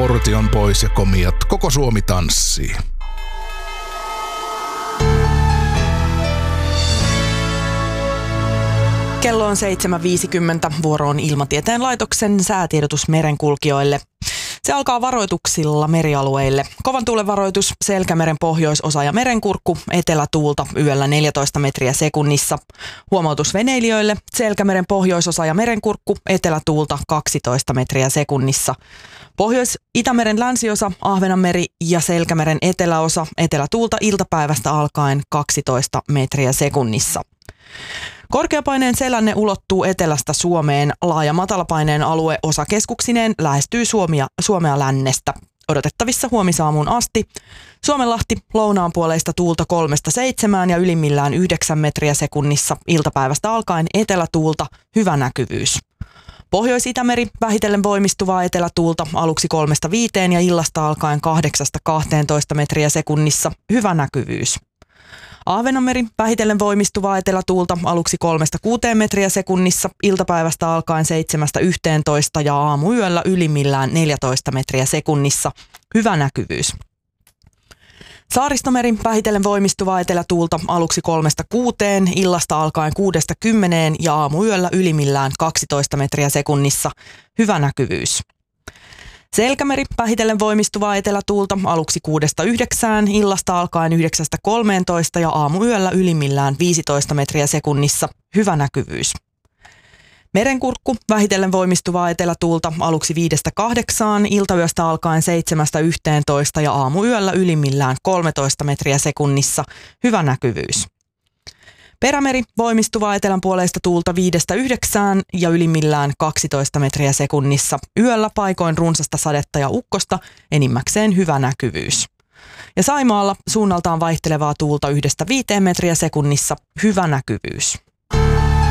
Porti on pois ja komiat, koko Suomi tanssii. Kello on 7.50, vuoro on Ilmatieteen laitoksen säätiedotus merenkulkijoille. Se alkaa varoituksilla merialueille. Kovan tuulen varoitus Selkämeren pohjoisosa ja merenkurkku, etelätuulta yöllä 14 metriä sekunnissa. Huomautus veneilijöille Selkämeren pohjoisosa ja merenkurkku, etelätuulta 12 metriä sekunnissa. Pohjois-Itämeren länsiosa, Ahvenanmeri ja Selkämeren eteläosa, etelätuulta iltapäivästä alkaen 12 metriä sekunnissa. Korkeapaineen selänne ulottuu etelästä Suomeen. Laaja matalapaineen alue osakeskuksineen lähestyy Suomea lännestä. Odotettavissa huomisaamuun asti. Suomenlahti lounaanpuoleista tuulta 3-7 ja ylimmillään 9 metriä sekunnissa. Iltapäivästä alkaen etelätuulta, hyvä näkyvyys. Pohjois-Itämeri vähitellen voimistuvaa etelätuulta aluksi 3-5 ja illasta alkaen 8-12 metriä sekunnissa, hyvä näkyvyys. Ahvenanmeri vähitellen voimistuvaa etelätuulta aluksi 3-6 metriä sekunnissa, iltapäivästä alkaen 7-11 ja aamuyöllä ylimmillään 14 metriä sekunnissa, hyvä näkyvyys. Saaristomeri vähitellen voimistuvaa etelätuulta aluksi 3-6, illasta alkaen 6-10 ja aamuyöllä ylimmillään 12 metriä sekunnissa, hyvä näkyvyys. Selkämeri vähitellen voimistuvaa etelätuulta aluksi 6-9, illasta alkaen 9-13 ja aamuyöllä ylimmillään 15 metriä sekunnissa, hyvä näkyvyys. Merenkurkku vähitellen voimistuvaa etelätuulta aluksi 5-8, iltayöstä alkaen 7-11 ja aamuyöllä ylimmillään 13 metriä sekunnissa, hyvä näkyvyys. Perämeri voimistuvaa etelänpuoleista tuulta 5-9 ja ylimmillään 12 metriä sekunnissa. Yöllä paikoin runsasta sadetta ja ukkosta, enimmäkseen hyvä näkyvyys. Ja Saimaalla suunnaltaan vaihtelevaa tuulta 1-5 metriä sekunnissa, hyvä näkyvyys.